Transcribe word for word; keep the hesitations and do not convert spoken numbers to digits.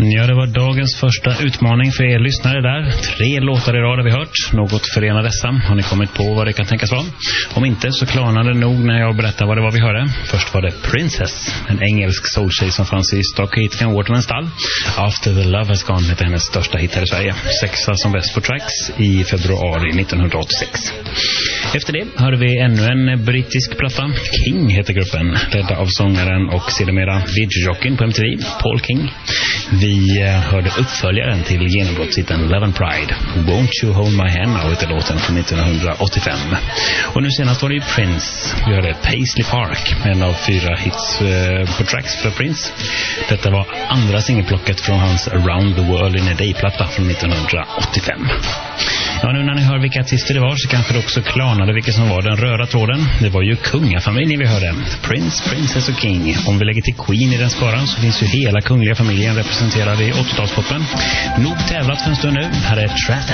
Ja, det var dagens första utmaning för er lyssnare där. Tre låtar i rad har vi hört. Något förenar dessa. Har ni kommit på vad det kan tänkas vara? Om inte så klarnar det nog när jag berättar vad det var vi hörde. Först var det Princess, en engelsk soultjej som fanns i Stockholm Waterman stall. After the Love Has Gone heter hennes största hit här i Sverige. Sexa som bäst på tracks i februari nittonhundraåttiosex. Efter det hörde vi ännu en brittisk platta. King heter gruppen, ledda av sångaren och sedermera videojockeyn på M T V, Paul King. Vi hörde uppföljaren till genombrottshitten Love and Pride, Won't You Hold My Hand Now, heter låten från nittonhundraåttiofem. Och nu senast var det ju Prince. Vi hörde Paisley Park, en av fyra hits eh, på tracks för Prince. Detta var andra singelplocket från hans Around the World in a Day-platta från nittonhundraåttiofem. Ja, nu när ni hör vilka artister det var så kanske det också klarnade vilken som var den röda tråden. Det var ju kungafamiljen vi hörde. Prince, Princess och King. Om vi lägger till Queen i den skaran så finns ju hela kungliga familjen representerad i åttiotalspoppen. Nog tävlat för en stund nu. Här är Trap.